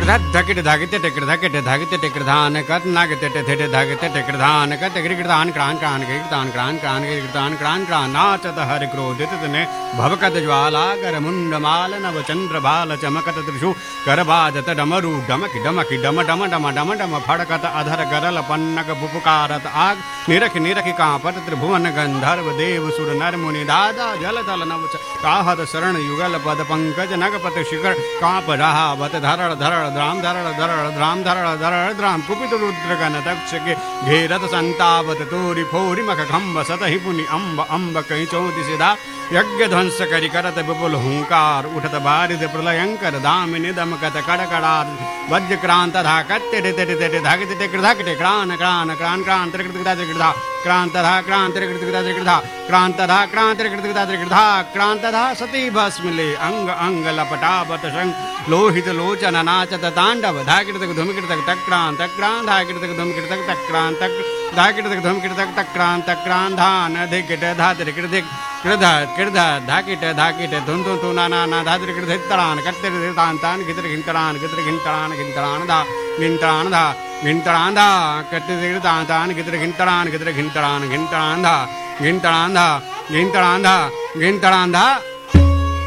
धकिट धागिते ticket धकिट धागिते ticket धान कत नागते टेठे धागिते ticket धान कत गिरगिरदान क्रान क्रान गिरगिरदान क्रान क्रान गिरगिरदान क्रान क्रान नाचत हरि क्रोधित तने भवकत ज्वाला कर मुंडमाल नव चंद्र बाल चमकत त्रिशु करबाजत डमरू डमक डमक डम डम डम डम डम फड़कत अधर गरल पन्नक पुपकारत आग निरख निरख कांपत त्रिभुवन गंधर्व देव सुर नर मुनि दादा जल तल नव काहत शरण युगल पद पंकज नगपत शिखर कांप रहा बत धरड़ धरड़ द्राम धरड़ धरड़ द्राम धरड़ धरड़ द्राम कुपित रुद्र गण दक्ष के घेरत संतावत तोरी फोरी मख खम्ब सतहि पुनि अम्ब अम्ब कहीं चौति सिधा यज्ञ ध्वंस करि करत विपुल हुंकार उठत बारिद प्रलयंकर दामिनि दमकत कड़कड़ार वज्र क्रांत धाकत तेटे तेटे तेटे धाकित टेकट धाकिटे क्रान क्रान क्रान क्रान त्रिकृत त्रिकृता क्रांत धा क्रांत त्रिकृत त्रिकृता क्रांत धा क्रांत त्रिकृत त्रिकृता क्रांत धा सती भस्मिले अंग अंग लपटावत शंग लोहित लोचन नाचत तांडव धाकिट धुमकिट तक्रांत तक्रांत धाकिट धुमकिट तक्रांत धाकिट धुमकिट तक्रांत तक्रांत धान धिकिट धात्रिकृत कृध कृध धाकिट धाकिट धुन धुन धुन ना ना धात्रिकृत तड़ान कत्तिर तान तान गितर घिंतरान घिंतरान धा घिंतरान धा घिंतरान धा कत्तिर तान तान गितर घिंतरान धा घिंतरान धा घिंतरान धा घिंतरान धा